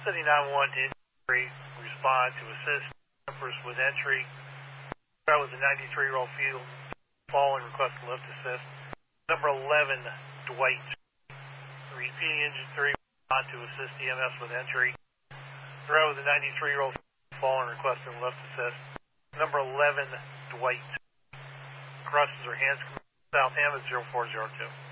City 911 to entry, respond to assist members with entry. That was a 93-year-old female fallen, request lift assist. Number 11, Dwight. Repeating engine 3, respond to assist EMS with entry. That was a 93-year-old fallen, request lift assist. Number 11, Dwight. Crosses her hands, South Hammond 0402.